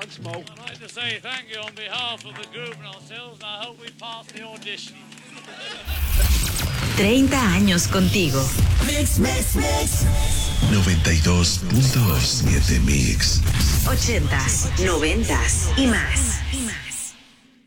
Thanks, Mo. I'd like to say thank you on behalf of the group and ourselves, and I hope we pass the audition. 30 años contigo. Mix. 92.7 Mix. 80s, 90s y más.